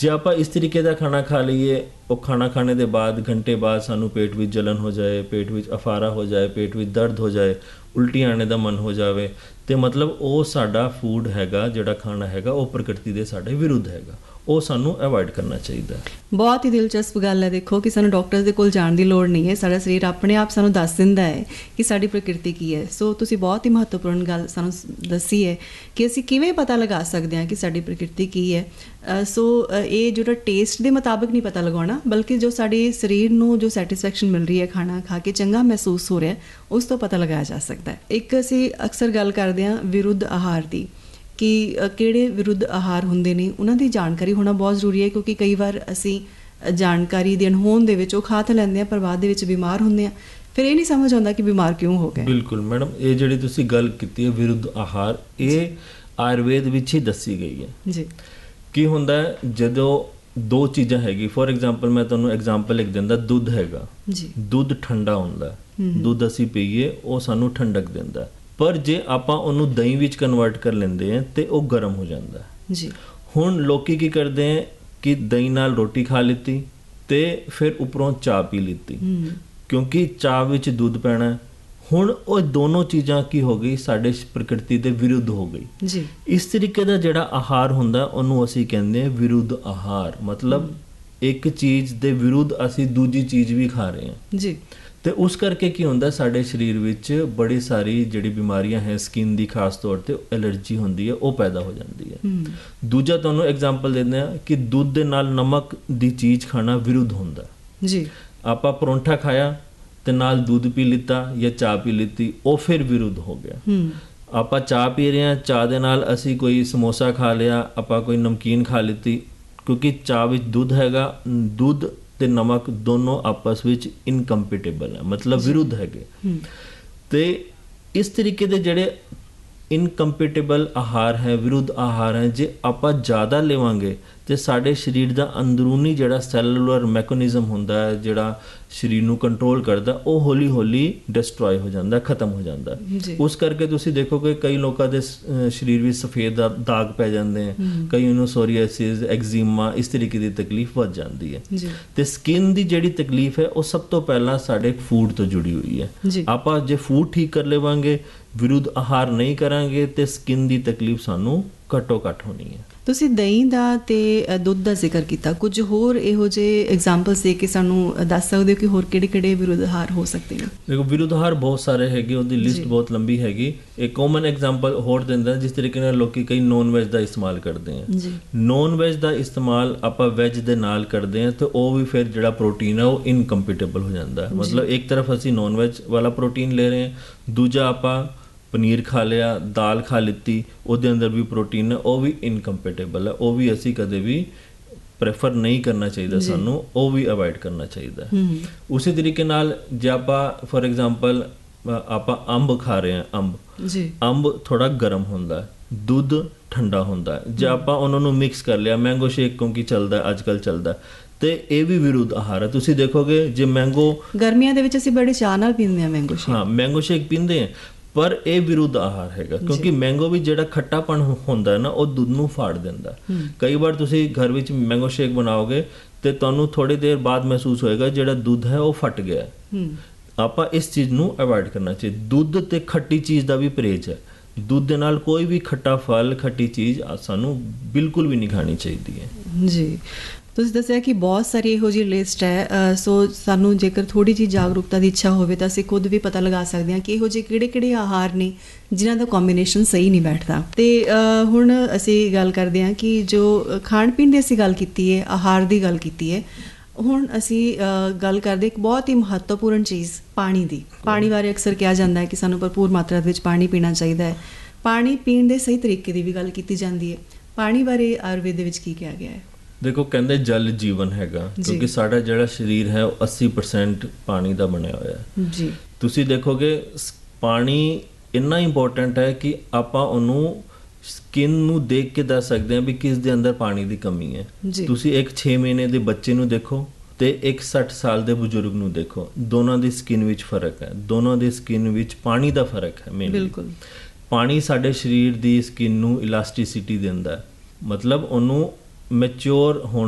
ਜੇ ਆਪਾਂ ਇਸ ਤਰੀਕੇ ਦਾ ਖਾਣਾ ਖਾ ਲਈਏ, ਉਹ ਖਾਣਾ ਖਾਣੇ ਦੇ ਬਾਅਦ ਘੰਟੇ ਬਾਅਦ ਸਾਨੂੰ ਪੇਟ ਵਿੱਚ ਜਲਨ ਹੋ ਜਾਏ, ਪੇਟ ਵਿੱਚ ਅਫਾਰਾ ਹੋ ਜਾਏ, ਪੇਟ ਵਿੱਚ ਦਰਦ ਹੋ ਜਾਏ, ਉਲਟੀ ਆਉਣੇ ਦਾ ਮਨ ਹੋ ਜਾਵੇ, ਤੇ ਮਤਲਬ ਉਹ ਸਾਡਾ ਫੂਡ ਹੈਗਾ, ਜਿਹੜਾ ਖਾਣਾ ਹੈਗਾ ਉਹ ਪ੍ਰਕਿਰਤੀ ਦੇ ਸਾਡੇ ਵਿਰੁੱਧ ਹੈਗਾ, ਉਹ ਸਾਨੂੰ ਅਵੋਇਡ ਕਰਨਾ ਚਾਹੀਦਾ। ਬਹੁਤ ਹੀ ਦਿਲਚਸਪ ਗੱਲ ਹੈ। ਦੇਖੋ ਕਿ ਸਾਨੂੰ ਡਾਕਟਰ ਦੇ ਕੋਲ ਜਾਣ ਦੀ ਲੋੜ ਨਹੀਂ ਹੈ, ਸਾਡਾ ਸਰੀਰ ਆਪਣੇ ਆਪ ਸਾਨੂੰ ਦੱਸ ਦਿੰਦਾ ਹੈ ਕਿ ਸਾਡੀ ਪ੍ਰਕਿਰਤੀ ਕੀ ਹੈ। ਸੋ ਤੁਸੀਂ ਬਹੁਤ ਹੀ ਮਹੱਤਵਪੂਰਨ ਗੱਲ ਸਾਨੂੰ ਦੱਸੀ ਹੈ ਕਿ ਅਸੀਂ ਕਿਵੇਂ ਪਤਾ ਲਗਾ ਸਕਦੇ ਹਾਂ ਕਿ ਸਾਡੀ ਪ੍ਰਕਿਰਤੀ ਕੀ ਹੈ। ਸੋ ਇਹ ਜਿਹੜਾ ਟੇਸਟ ਦੇ ਮੁਤਾਬਕ ਨਹੀਂ ਪਤਾ ਲਗਾਉਣਾ, ਬਲਕਿ ਜੋ ਸਾਡੇ ਸਰੀਰ ਨੂੰ ਜੋ ਸੈਟਿਸਫੈਕਸ਼ਨ ਮਿਲ ਰਹੀ ਹੈ, ਖਾਣਾ ਖਾ ਕੇ ਚੰਗਾ ਮਹਿਸੂਸ ਹੋ ਰਿਹਾ, ਉਸ ਤੋਂ ਪਤਾ ਲਗਾਇਆ ਜਾ ਸਕਦਾ ਹੈ। ਇੱਕ ਅਸੀਂ ਅਕਸਰ ਗੱਲ ਕਰਦੇ ਹਾਂ ਵਿਰੁੱਧ ਆਹਾਰ ਦੀ, ਕਿ ਕਿਹੜੇ ਵਿਰੁੱਧ ਆਹਾਰ ਹੁੰਦੇ ਨੇ, ਉਹਨਾਂ ਦੀ ਜਾਣਕਾਰੀ ਹੋਣਾ ਬਹੁਤ ਜ਼ਰੂਰੀ ਹੈ, ਕਿਉਂਕਿ ਕਈ ਵਾਰ ਅਸੀਂ ਜਾਣਕਾਰੀ ਦੇ ਅਣਹੋਂਦ ਦੇ ਵਿੱਚ ਉਹ ਖਾ ਤਾਂ ਲੈਂਦੇ ਹਾਂ, ਪਰ ਬਾਅਦ ਦੇ ਵਿੱਚ ਬਿਮਾਰ ਹੁੰਦੇ ਹਾਂ, ਫਿਰ ਇਹ ਨਹੀਂ ਸਮਝ ਆਉਂਦਾ ਕਿ ਬਿਮਾਰ ਕਿਉਂ ਹੋ ਗਏ। ਬਿਲਕੁਲ ਮੈਡਮ, ਇਹ ਜਿਹੜੀ ਤੁਸੀਂ ਗੱਲ ਕੀਤੀ ਹੈ ਵਿਰੁੱਧ ਆਹਾਰ, ਇਹ ਆਯੁਰਵੇਦ ਵਿੱਚ ਹੀ ਦੱਸੀ ਗਈ ਹੈ ਜੀ। ਕੀ ਹੁੰਦਾ ਹੈ, ਜਦੋਂ ਦੋ ਚੀਜ਼ਾਂ ਹੈਗੀ, ਫੋਰ ਐਗਜ਼ਾਮਪਲ ਮੈਂ ਤੁਹਾਨੂੰ ਐਗਜ਼ਾਮਪਲ ਲਿਖ ਦਿੰਦਾ, ਦੁੱਧ ਹੈਗਾ ਜੀ, ਦੁੱਧ ਠੰਡਾ ਹੁੰਦਾ, ਦੁੱਧ ਅਸੀਂ ਪੀਈਏ ਉਹ ਸਾਨੂੰ ਠੰਡਕ ਦਿੰਦਾ, ਪਰ ਜੇ ਆਪਾਂ ਉਹਨੂੰ ਦਹੀਂ ਵਿੱਚ ਕਨਵਰਟ ਕਰ ਲੈਂਦੇ ਹਾਂ ਤੇ ਉਹ ਗਰਮ ਹੋ ਜਾਂਦਾ ਜੀ। ਹੁਣ ਲੋਕੀ ਕੀ ਕਰਦੇ ਹੈ ਕਿ ਦਹੀਂ ਨਾਲ ਰੋਟੀ ਖਾ ਲਿੱਤੀ ਤੇ ਫਿਰ ਉੱਪਰੋਂ ਚਾਹ ਪੀ ਲਿੱਤੀ, ਕਿਉਂਕਿ ਚਾਹ ਵਿੱਚ ਦੁੱਧ ਪੈਣਾ। ਹੁਣ ਉਹ ਦੋਨੋਂ ਚੀਜ਼ਾਂ ਕੀ ਹੋ ਗਈ, ਸਾਡੇ ਪ੍ਰਕਿਰਤੀ ਦੇ ਵਿਰੁੱਧ ਹੋ ਗਈ ਜੀ। ਇਸ ਤਰੀਕੇ ਦਾ ਜਿਹੜਾ ਆਹਾਰ ਹੁੰਦਾ ਉਹਨੂੰ ਅਸੀਂ ਕਹਿੰਦੇ ਹਾਂ ਵਿਰੁੱਧ ਆਹਾਰ, ਮਤਲਬ ਇੱਕ ਚੀਜ਼ ਦੇ ਵਿਰੁੱਧ ਅਸੀਂ ਦੂਜੀ ਚੀਜ਼ ਵੀ ਖਾ ਰਹੇ ਹਾਂ ਜੀ। ਤੇ ਉਸ ਕਰਕੇ ਕੀ ਹੁੰਦਾ, ਸਾਡੇ ਸਰੀਰ ਵਿੱਚ ਬੜੀ ਸਾਰੀ ਜਿਹੜੀ ਬਿਮਾਰੀਆਂ ਹੈ, ਸਕਿਨ ਦੀ ਖਾਸ ਤੌਰ ਤੇ ਐਲਰਜੀ ਹੁੰਦੀ ਹੈ, ਉਹ ਪੈਦਾ ਹੋ ਜਾਂਦੀ ਹੈ। ਦੂਜਾ ਤੁਹਾਨੂੰ ਐਗਜ਼ਾਮਪਲ ਦਿੰਦੇ ਹਾਂ ਕਿ ਦੁੱਧ ਦੇ ਨਾਲ ਨਮਕ ਦੀ ਚੀਜ਼ ਖਾਣਾ ਵਿਰੁੱਧ ਹੁੰਦਾ ਜੀ। ਆਪਾਂ ਪਰੌਂਠਾ ਖਾਇਆ ਤੇ ਨਾਲ ਦੁੱਧ ਪੀ ਲਿੱਤਾ ਜਾਂ ਚਾਹ ਪੀ ਲਿੱਤੀ, ਉਹ ਫਿਰ ਵਿਰੁੱਧ ਹੋ ਗਿਆ। ਆਪਾਂ ਚਾਹ ਪੀ ਰਹੇ ਹਾਂ, ਚਾਹ ਦੇ ਨਾਲ ਅਸੀਂ ਕੋਈ ਸਮੋਸਾ ਖਾ ਲਿਆ, ਆਪਾਂ ਕੋਈ ਨਮਕੀਨ ਖਾ ਲਿੱਤੀ, ਕਿਉਂਕਿ ਚਾਹ ਵਿੱਚ ਦੁੱਧ ਹੈਗਾ, ਦੁੱਧ ਤੇ ਨਮਕ ਦੋਨੋਂ ਆਪਸ ਵਿੱਚ ਇਨਕੰਪੈਟੀਬਲ ਹੈ, ਮਤਲਬ ਵਿਰੁੱਧ ਹੈਗੇ। ਤੇ ਇਸ ਤਰੀਕੇ ਦੇ ਜਿਹੜੇ ਇਨਕੰਪੈਟੀਬਲ ਆਹਾਰ ਹੈ, ਵਿਰੁੱਧ ਆਹਾਰ ਹੈ, ਜੇ ਆਪਾਂ ਜ਼ਿਆਦਾ ਲਵਾਂਗੇ ਤੇ ਸਾਡੇ ਸਰੀਰ ਦਾ ਅੰਦਰੂਨੀ ਜਿਹੜਾ ਸੈਲੂਲਰ ਮੈਕੈਨਿਜ਼ਮ ਹੁੰਦਾ ਹੈ, ਜਿਹੜਾ ਸਰੀਰ ਨੂੰ ਕੰਟਰੋਲ ਕਰਦਾ, ਉਹ ਹੌਲੀ ਹੌਲੀ ਡਿਸਟਰੋਏ ਹੋ ਜਾਂਦਾ, ਖਤਮ ਹੋ ਜਾਂਦਾ। ਉਸ ਕਰਕੇ ਤੁਸੀਂ ਦੇਖੋਗੇ ਕਈ ਲੋਕਾਂ ਦੇ ਸਰੀਰ ਵਿੱਚ ਸਫੇਦ ਦਾਗ ਪੈ ਜਾਂਦੇ ਹੈ, ਕਈ ਨੂੰ ਸੋਰੀਆਸਿਸ, ਐਗਜ਼ੀਮਾ, ਇਸ ਤਰੀਕੇ ਦੀ ਤਕਲੀਫ ਵੱਧ ਜਾਂਦੀ ਹੈ। ਤੇ ਸਕਿਨ ਦੀ ਜਿਹੜੀ ਤਕਲੀਫ ਹੈ ਉਹ ਸਭ ਤੋਂ ਪਹਿਲਾਂ ਸਾਡੇ ਫੂਡ ਤੋਂ ਜੁੜੀ ਹੋਈ ਹੈ। ਆਪਾਂ ਜੇ ਫੂਡ ਠੀਕ ਕਰ ਲਵਾਂਗੇ, ਵਿਰੁੱਧ ਆਹਾਰ ਨਹੀਂ ਕਰਾਂਗੇ, ਤੇ ਸਕਿਨ ਦੀ ਤਕਲੀਫ ਸਾਨੂੰ ਘੱਟੋ ਘੱਟ ਹੋਣੀ ਹੈ। ਤੁਸੀਂ ਦਹੀਂ ਦਾ ਤੇ ਦੁੱਧ ਦਾ ਜ਼ਿਕਰ ਕੀਤਾ, ਕੁਝ ਹੋਰ ਇਹੋ ਜਿਹੇ ਐਗਜ਼ਾਮਪਲਸ ਦੇ ਕੇ ਸਾਨੂੰ ਦੱਸ ਸਕਦੇ ਹੋ ਕਿ ਹੋਰ ਕਿਹੜੇ ਕਿਹੜੇ ਵਿਰੁੱਧ ਆਹਾਰ ਹੋ ਸਕਦੇ ਨੇ? ਦੇਖੋ ਵਿਰੁੱਧ ਆਹਾਰ ਬਹੁਤ ਸਾਰੇ ਹੈਗੇ, ਉਹਦੀ ਲਿਸਟ ਬਹੁਤ ਲੰਬੀ ਹੈਗੀ। ਇੱਕ ਕਾਮਨ ਐਗਜ਼ਾਮਪਲ ਹੋਰ ਦਿੰਦਾ, ਜਿਸ ਤਰੀਕੇ ਨਾਲ ਲੋਕੀ ਕਈ ਨੋਨ ਵੈਜ ਦਾ ਇਸਤੇਮਾਲ ਕਰਦੇ ਆ। ਨੋਨ ਵੈਜ ਦਾ ਇਸਤੇਮਾਲ ਆਪਾਂ ਵੈਜ ਦੇ ਨਾਲ ਕਰਦੇ ਹਾਂ ਤੇ ਉਹ ਵੀ ਫਿਰ ਜਿਹੜਾ ਪ੍ਰੋਟੀਨ ਹੈ ਉਹ ਇਨਕੰਪੈਟੀਬਲ ਹੋ ਜਾਂਦਾ ਹੈ। ਮਤਲਬ ਇੱਕ ਤਰਫ ਅਸੀਂ ਨੋਨ ਵੈਜ ਵਾਲਾ ਪ੍ਰੋਟੀਨ ਲੈ ਰਹੇ ਹਾਂ, ਦੂਜਾ ਆਪਾਂ ਪਨੀਰ ਖਾ ਲਿਆ, ਦਾਲ ਖਾ ਲਿੱਤੀ, ਉਹਦੇ ਅੰਦਰ ਵੀ ਪ੍ਰੋਟੀਨ ਹੈ, ਉਹ ਵੀ ਇਨਕੰਪੈਟੀਬਲ ਹੈ, ਉਹ ਵੀ ਅਸੀਂ ਕਦੇ ਵੀ ਪ੍ਰੈਫਰ ਨਹੀਂ ਕਰਨਾ ਚਾਹੀਦਾ ਸਾਨੂੰ, ਉਹ ਵੀ ਅਵੋਇਡ ਕਰਨਾ ਚਾਹੀਦਾ। ਉਸੇ ਤਰੀਕੇ ਨਾਲ ਜੇ ਆਪਾਂ ਫੋਰ ਐਗਜ਼ਾਮਪਲ ਆਪਾਂ ਅੰਬ ਖਾ ਰਹੇ ਹਾਂ, ਅੰਬ ਥੋੜਾ ਗਰਮ ਹੁੰਦਾ, ਦੁੱਧ ਠੰਡਾ ਹੁੰਦਾ, ਜੇ ਆਪਾਂ ਉਹਨਾਂ ਨੂੰ ਮਿਕਸ ਕਰ ਲਿਆ, ਮੈਂਗੋ ਸ਼ੇਕ ਕਿਉਂਕਿ ਚੱਲਦਾ ਅੱਜ ਕੱਲ੍ਹ ਚੱਲਦਾ, ਤੇ ਇਹ ਵੀ ਵਿਰੁੱਧ ਆਹਾਰ ਹੈ। ਤੁਸੀਂ ਦੇਖੋਗੇ ਜੇ ਮੈਂਗੋ ਗਰਮੀਆਂ ਦੇ ਵਿੱਚ ਅਸੀਂ ਬੜੇ ਚਾਅ ਨਾਲ ਪੀਂਦੇ ਹਾਂ ਮੈਂਗੋ ਸ਼ੇਕ, ਹਾਂ ਮੈਂਗੋ ਸ਼ੇਕ ਪੀਂਦੇ ਹਾਂ, ਪਰ ਇਹ ਵਿਰੁੱਧ ਆਹਾਰ ਹੈਗਾ, ਕਿਉਂਕਿ ਮੈਂਗੋ ਵਿੱਚ ਜਿਹੜਾ ਖੱਟਾਪਣ ਹੁੰਦਾ ਹੈ ਨਾ, ਉਹ ਦੁੱਧ ਨੂੰ ਫਾੜ ਦਿੰਦਾ। ਕਈ ਵਾਰ ਤੁਸੀਂ ਘਰ ਵਿੱਚ ਮੈਂਗੋ ਸ਼ੇਕ ਬਣਾਓਗੇ ਤੇ ਤੁਹਾਨੂੰ ਥੋੜੀ ਦੇਰ ਬਾਅਦ ਮਹਿਸੂਸ ਹੋਏਗਾ ਜਿਹੜਾ ਦੁੱਧ ਹੈ ਉਹ ਫਟ ਗਿਆ। ਆਪਾਂ ਇਸ ਚੀਜ਼ ਨੂੰ ਅਵੋਇਡ ਕਰਨਾ ਚਾਹੀਦਾ। ਦੁੱਧ ਤੇ ਖੱਟੀ ਚੀਜ਼ ਦਾ ਵੀ ਪਰਹੇਜ਼ ਹੈ, ਦੁੱਧ ਦੇ ਨਾਲ ਕੋਈ ਵੀ ਖੱਟਾ ਫਲ, ਖੱਟੀ ਚੀਜ਼ ਸਾਨੂੰ ਬਿਲਕੁਲ ਵੀ ਨਹੀਂ ਖਾਣੀ ਚਾਹੀਦੀ ਹੈ ਜੀ। ਤੁਸੀਂ ਦੱਸਿਆ ਕਿ ਬਹੁਤ ਸਾਰੀ ਇਹੋ ਜਿਹੀ ਲਿਸਟ ਹੈ, ਸੋ ਸਾਨੂੰ ਜੇਕਰ ਥੋੜ੍ਹੀ ਜਿਹੀ ਜਾਗਰੂਕਤਾ ਦੀ ਇੱਛਾ ਹੋਵੇ ਤਾਂ ਅਸੀਂ ਖੁਦ ਵੀ ਪਤਾ ਲਗਾ ਸਕਦੇ ਹਾਂ ਕਿ ਇਹੋ ਜਿਹੇ ਕਿਹੜੇ ਕਿਹੜੇ ਆਹਾਰ ਨੇ ਜਿਨ੍ਹਾਂ ਦਾ ਕੰਬੀਨੇਸ਼ਨ ਸਹੀ ਨਹੀਂ ਬੈਠਦਾ। ਤੇ ਹੁਣ ਅਸੀਂ ਗੱਲ ਕਰਦੇ ਹਾਂ ਕਿ ਜੋ ਖਾਣ ਪੀਣ ਦੀ ਅਸੀਂ ਗੱਲ ਕੀਤੀ ਹੈ, ਆਹਾਰ ਦੀ ਗੱਲ ਕੀਤੀ ਹੈ, ਹੁਣ ਅਸੀਂ ਗੱਲ ਕਰਦੇ ਇੱਕ ਬਹੁਤ ਹੀ ਮਹੱਤਵਪੂਰਨ ਚੀਜ਼ ਪਾਣੀ ਦੀ। ਪਾਣੀ ਬਾਰੇ ਅਕਸਰ ਕਿਹਾ ਜਾਂਦਾ ਹੈ ਕਿ ਸਾਨੂੰ ਭਰਪੂਰ ਮਾਤਰਾ ਵਿੱਚ ਪਾਣੀ ਪੀਣਾ ਚਾਹੀਦਾ ਹੈ। ਪਾਣੀ ਪੀਣ ਦੇ ਸਹੀ ਤਰੀਕੇ ਦੀ ਵੀ ਗੱਲ ਕੀਤੀ ਜਾਂਦੀ ਹੈ। ਪਾਣੀ ਬਾਰੇ ਆਯੁਰਵੇਦ ਦੇ ਵਿੱਚ ਕੀ ਕਿਹਾ ਗਿਆ ਹੈ? ਦੇਖੋ ਕਹਿੰਦੇ ਜਲ ਜੀਵਨ ਹੈਗਾ, ਕਿਉਂਕਿ ਸਾਡਾ ਜਿਹੜਾ ਸਰੀਰ ਹੈ ਉਹ 80% ਪਾਣੀ ਦਾ ਬਣਿਆ ਹੋਇਆ ਹੈ ਜੀ। ਤੁਸੀਂ ਦੇਖੋਗੇ ਪਾਣੀ ਇੰਨਾ ਇੰਪੋਰਟੈਂਟ ਹੈ ਕਿ ਆਪਾਂ ਉਹਨੂੰ ਸਕਿਨ ਨੂੰ ਦੇਖ ਕੇ ਦੱਸ ਸਕਦੇ ਹਾਂ ਵੀ ਕਿਸ ਦੇ ਅੰਦਰ ਪਾਣੀ ਦੀ ਕਮੀ ਹੈ। ਤੁਸੀਂ ਇੱਕ 6 ਮਹੀਨੇ ਦੇ ਬੱਚੇ ਨੂੰ ਦੇਖੋ ਤੇ ਇੱਕ 60 ਸਾਲ ਦੇ ਬਜ਼ੁਰਗ ਨੂੰ ਦੇਖੋ, ਦੋਨਾਂ ਦੀ ਸਕਿਨ ਵਿੱਚ ਫਰਕ ਹੈ, ਦੋਨਾਂ ਦੀ ਸਕਿਨ ਵਿੱਚ ਪਾਣੀ ਦਾ ਫਰਕ ਹੈ। ਬਿਲਕੁਲ ਪਾਣੀ ਸਾਡੇ ਸਰੀਰ ਦੀ ਸਕਿਨ ਨੂੰ ਇਲਾਸਟਿਸਿਟੀ ਦਿੰਦਾ ਹੈ, ਮਤਲਬ ਉਹਨੂੰ ਮੈਚਿਓਰ ਹੋਣ